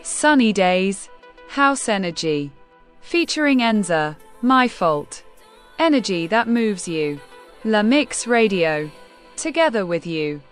Sunny Days, House Energy. Featuring Enza, My Fault. Energy that moves you. La Mix Radio. Together with you.